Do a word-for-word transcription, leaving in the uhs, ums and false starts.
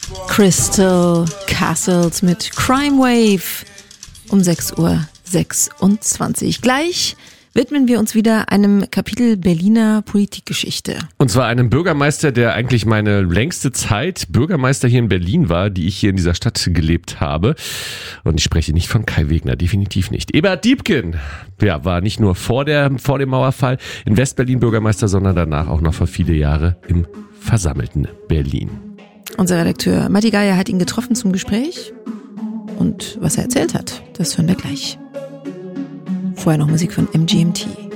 Crystal Castles mit Crime Wave um sechs Uhr sechsundzwanzig. Gleich widmen wir uns wieder einem Kapitel Berliner Politikgeschichte. Und zwar einem Bürgermeister, der eigentlich meine längste Zeit Bürgermeister hier in Berlin war, die ich hier in dieser Stadt gelebt habe. Und ich spreche nicht von Kai Wegner, definitiv nicht. Eberhard Diepgen, ja, war nicht nur vor der, vor dem Mauerfall in Westberlin Bürgermeister, sondern danach auch noch für viele Jahre im versammelten Berlin. Unser Redakteur Matti Geier hat ihn getroffen zum Gespräch. Und was er erzählt hat, das hören wir gleich. Vorher noch Musik von M G M T.